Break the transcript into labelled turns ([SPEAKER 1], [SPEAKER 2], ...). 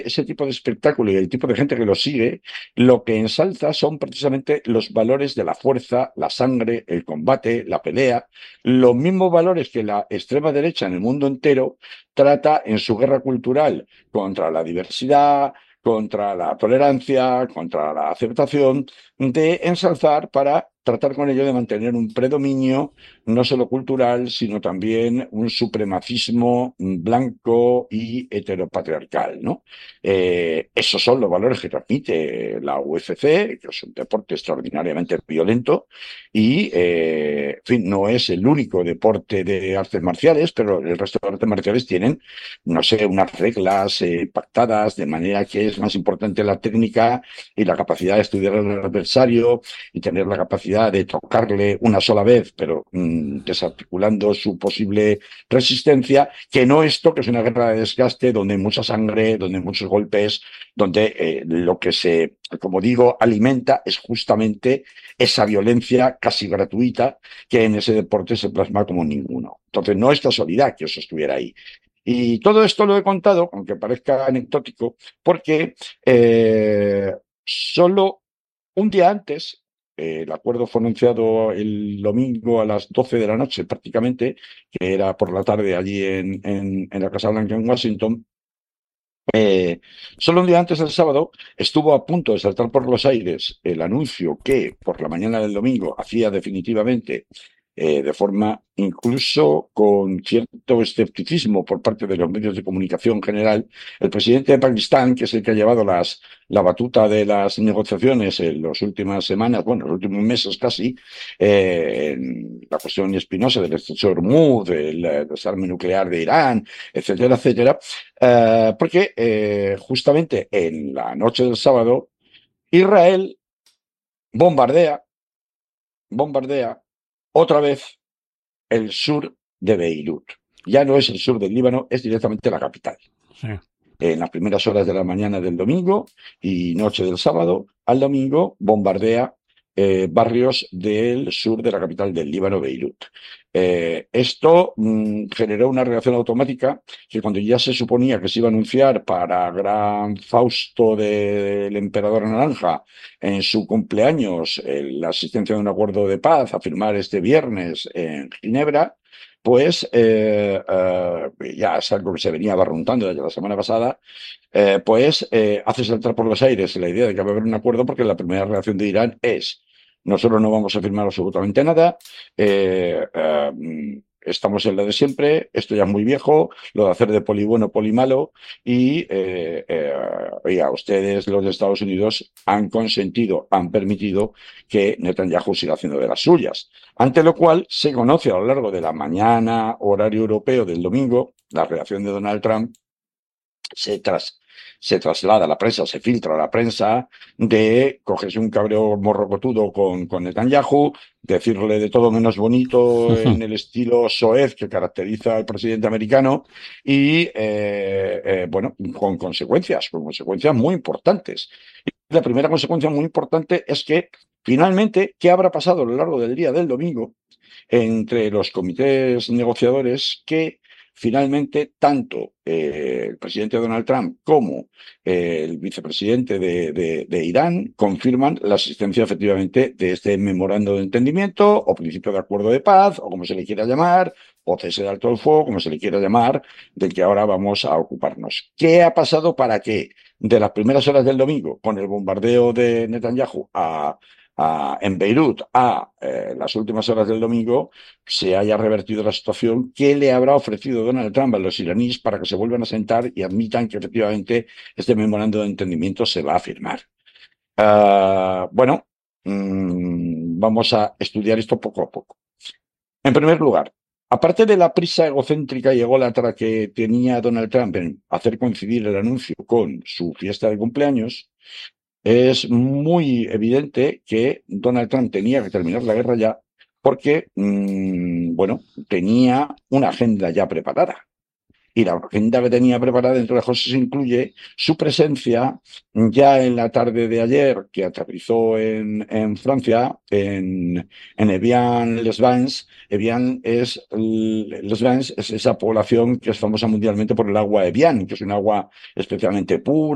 [SPEAKER 1] ese tipo de espectáculo y el tipo de gente que lo sigue, lo que ensalza son precisamente los valores de la fuerza, la sangre, el combate, la pelea, los mismos valores que la extrema derecha en el mundo entero trata en su guerra cultural contra la diversidad, contra la tolerancia, contra la aceptación, de ensalzar para tratar con ello de mantener un predominio no solo cultural, sino también un supremacismo blanco y heteropatriarcal, ¿no? Esos son los valores que transmite la UFC, que es un deporte extraordinariamente violento y, en fin, no es el único deporte de artes marciales, pero el resto de artes marciales tienen, no sé, unas reglas pactadas, de manera que es más importante la técnica y la capacidad de estudiar al adversario y tener la capacidad de tocarle una sola vez, pero desarticulando su posible resistencia, que no esto, que es una guerra de desgaste donde hay mucha sangre, donde hay muchos golpes, donde lo que se, como digo, alimenta es justamente esa violencia casi gratuita que en ese deporte se plasma como ninguno. Entonces, no es casualidad que eso estuviera ahí. Y todo esto lo he contado, aunque parezca anecdótico, porque solo un día antes, el acuerdo fue anunciado el domingo a las 12 de la noche prácticamente, que era por la tarde allí en la Casa Blanca en Washington. Solo un día antes del sábado estuvo a punto de saltar por los aires el anuncio que por la mañana del domingo hacía definitivamente, de forma incluso con cierto escepticismo por parte de los medios de comunicación en general, el presidente de Pakistán, que es el que ha llevado la batuta de las negociaciones en las últimas semanas, bueno, los últimos meses casi, en la cuestión espinosa del estrecho de Hormuz, del desarme nuclear de Irán, etcétera, etcétera, porque justamente en la noche del sábado, Israel bombardea, bombardea otra vez el sur de Beirut. Ya no es el sur del Líbano, es directamente la capital.
[SPEAKER 2] Sí.
[SPEAKER 1] En las primeras horas de la mañana del domingo y noche del sábado al domingo bombardea barrios del sur de la capital del Líbano, Beirut. Esto generó una reacción automática que cuando ya se suponía que se iba a anunciar para gran fausto del emperador naranja en su cumpleaños la asistencia de un acuerdo de paz a firmar este viernes en Ginebra, pues ya es algo que se venía barruntando desde la semana pasada, hace saltar por los aires la idea de que va a haber un acuerdo porque la primera reacción de Irán es: nosotros no vamos a firmar absolutamente nada, estamos en la de siempre, esto ya es muy viejo, lo de hacer de poli bueno, poli malo, oiga, ustedes, los de Estados Unidos, han consentido, han permitido que Netanyahu siga haciendo de las suyas. Ante lo cual se conoce a lo largo de la mañana, horario europeo del domingo, la reacción de Donald Trump se, tras, se traslada a la prensa, se filtra a la prensa, de cogerse un cabreo morrocotudo con Netanyahu, decirle de todo menos bonito en el estilo soez que caracteriza al presidente americano y, bueno, con consecuencias muy importantes. La primera consecuencia muy importante es que finalmente, ¿qué habrá pasado a lo largo del día del domingo entre los comités negociadores que finalmente tanto el presidente Donald Trump como el vicepresidente de Irán confirman la existencia efectivamente de este memorando de entendimiento o principio de acuerdo de paz o como se le quiera llamar, o cese de alto el fuego, como se le quiera llamar, del que ahora vamos a ocuparnos? ¿Qué ha pasado para que de las primeras horas del domingo, con el bombardeo de Netanyahu en Beirut a las últimas horas del domingo, se haya revertido la situación? ¿Qué le habrá ofrecido Donald Trump a los iraníes para que se vuelvan a sentar y admitan que efectivamente este memorando de entendimiento se va a firmar? Bueno, vamos a estudiar esto poco a poco. En primer lugar, aparte de la prisa egocéntrica y ególatra que tenía Donald Trump en hacer coincidir el anuncio con su fiesta de cumpleaños, es muy evidente que Donald Trump tenía que terminar la guerra ya porque, bueno, tenía una agenda ya preparada. Y la agenda que tenía preparada, entre las cosas, incluye su presencia ya en la tarde de ayer, que aterrizó en Francia, en Evian-les-Bains. Les Bains es esa población que es famosa mundialmente por el agua Evian, que es un agua especialmente pura